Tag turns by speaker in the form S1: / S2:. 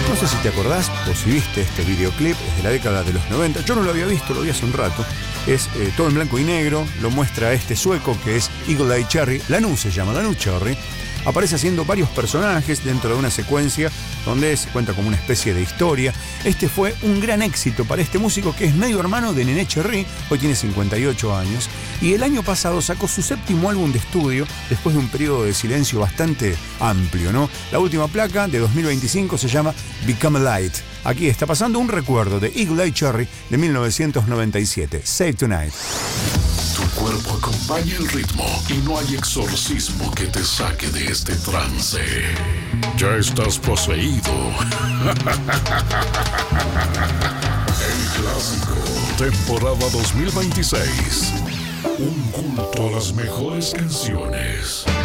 S1: No sé si te acordás o si viste este videoclip, es de la década de los 90. Yo no lo había visto, lo vi hace un rato. Es todo en blanco y negro, lo muestra este sueco que es Eagle Eye Cherry. Lanu se llama, Lanu Cherry. Aparece haciendo varios personajes dentro de una secuencia donde se cuenta como una especie de historia. Este fue un gran éxito para este músico que es medio hermano de Néné Cherry, hoy tiene 58 años, y el año pasado sacó su séptimo álbum de estudio después de un periodo de silencio bastante amplio, ¿no? La última placa de 2025 se llama Become a Light. Aquí está pasando un recuerdo de Eagle Eye Cherry de 1997, Save Tonight.
S2: Tu cuerpo acompaña el ritmo y no hay exorcismo que te saque de este trance. Ya estás poseído. El clásico, temporada 2026. Un culto a las mejores canciones.